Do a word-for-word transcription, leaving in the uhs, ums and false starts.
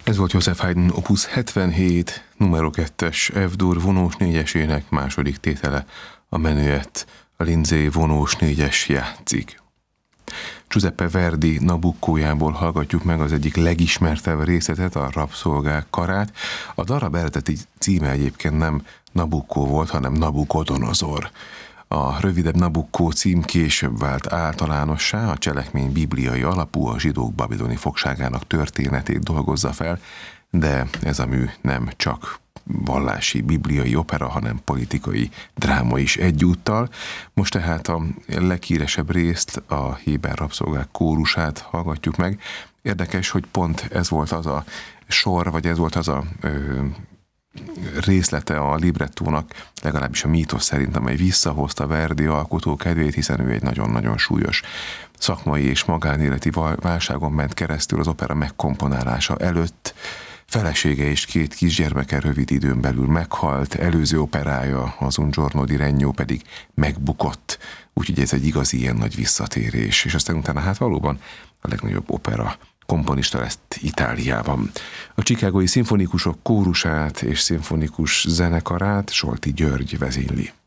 Ez volt Joseph Haydn opus hetvenhét, numero kettes F-dur vonós négyesének második tétele, a menüet a Lindsay vonós négyes játszik. Giuseppe Verdi Nabuccójából hallgatjuk meg az egyik legismertebb részletet, a Rabszolgák karát. A darab eredeti címe egyébként nem Nabuccó volt, hanem Nabukodonozor. A rövidebb Nabuccó cím később vált általánossá, a cselekmény bibliai alapú, a zsidók babiloni fogságának történetét dolgozza fel, de ez a mű nem csak vallási, bibliai opera, hanem politikai dráma is egyúttal. Most tehát a leghíresebb részt, a Héber rabszolgák kórusát hallgatjuk meg. Érdekes, hogy pont ez volt az a sor, vagy ez volt az a ö, részlete a librettónak, legalábbis a mítosz szerint, amely visszahozta Verdi alkotó kedvét, hiszen ő egy nagyon-nagyon súlyos szakmai és magánéleti válságon ment keresztül az opera megkomponálása előtt. Felesége és két kisgyermeke rövid időn belül meghalt, előző operája, az Un giorno di Regno pedig megbukott, úgyhogy ez egy igazi ilyen nagy visszatérés, és aztán utána hát valóban a legnagyobb opera komponista lett Itáliában. A chicagói szimfonikusok kórusát és szimfonikus zenekarát Solti György vezényli.